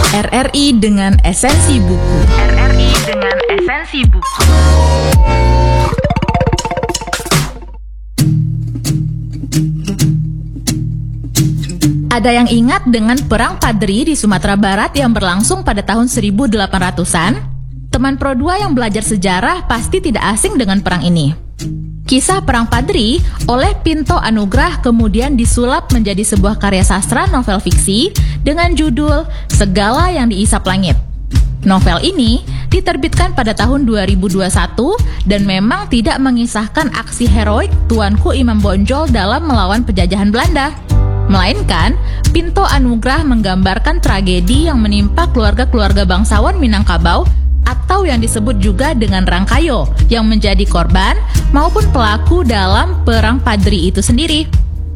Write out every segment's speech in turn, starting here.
RRI dengan esensi buku. RRI dengan esensi buku. Ada yang ingat dengan Perang Padri di Sumatera Barat yang berlangsung pada tahun 1800-an? Teman Pro 2 yang belajar sejarah pasti tidak asing dengan perang ini. Kisah Perang Padri oleh Pinto Anugrah kemudian disulap menjadi sebuah karya sastra novel fiksi dengan judul Segala yang Diisap Langit. Novel ini diterbitkan pada tahun 2021 dan memang tidak mengisahkan aksi heroik Tuanku Imam Bonjol dalam melawan penjajahan Belanda. Melainkan, Pinto Anugrah menggambarkan tragedi yang menimpa keluarga-keluarga bangsawan Minangkabau atau yang disebut juga dengan Rangkayo yang menjadi korban maupun pelaku dalam Perang Padri itu sendiri.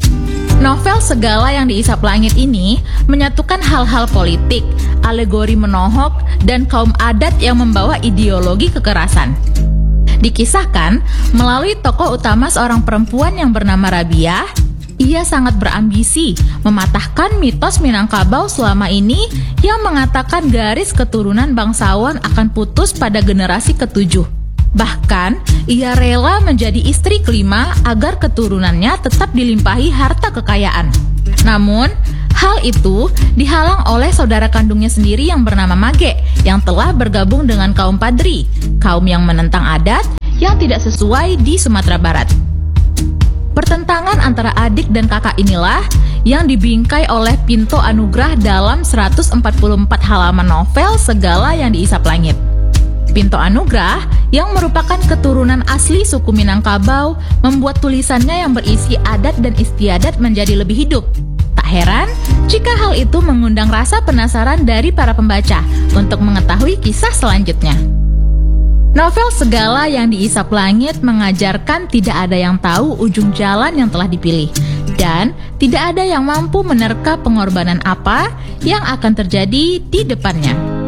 Novel Segala yang Diisap Langit ini menyatukan hal-hal politik, alegori menohok, dan kaum adat yang membawa ideologi kekerasan. Dikisahkan melalui tokoh utama seorang perempuan yang bernama Rabiah. Ia sangat berambisi mematahkan mitos Minangkabau selama ini yang mengatakan garis keturunan bangsawan akan putus pada generasi ke-7. Bahkan, ia rela menjadi istri kelima agar keturunannya tetap dilimpahi harta kekayaan. Namun, hal itu dihalang oleh saudara kandungnya sendiri yang bernama Mage yang telah bergabung dengan kaum Padri, kaum yang menentang adat yang tidak sesuai di Sumatera Barat. Pertentangan antara adik dan kakak inilah yang dibingkai oleh Pinto Anugrah dalam 144 halaman novel Segala yang Diisap Langit. Pinto Anugrah yang merupakan keturunan asli suku Minangkabau membuat tulisannya yang berisi adat dan istiadat menjadi lebih hidup. Tak heran jika hal itu mengundang rasa penasaran dari para pembaca untuk mengetahui kisah selanjutnya. Novel Segala yang Diisap Langit mengajarkan tidak ada yang tahu ujung jalan yang telah dipilih, dan tidak ada yang mampu menerka pengorbanan apa yang akan terjadi di depannya.